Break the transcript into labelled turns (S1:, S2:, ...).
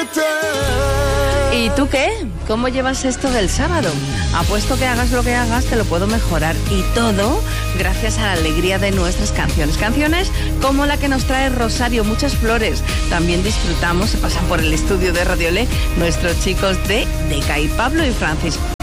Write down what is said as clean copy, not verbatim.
S1: ¿Y tú qué? ¿Cómo llevas esto del sábado? Apuesto que hagas lo que hagas, te lo puedo mejorar. Y todo gracias a la alegría de nuestras canciones. Canciones como la que nos trae Rosario, Muchas Flores. También disfrutamos, se pasan por el estudio de Radio Le, nuestros chicos de Decay, Pablo y Francis.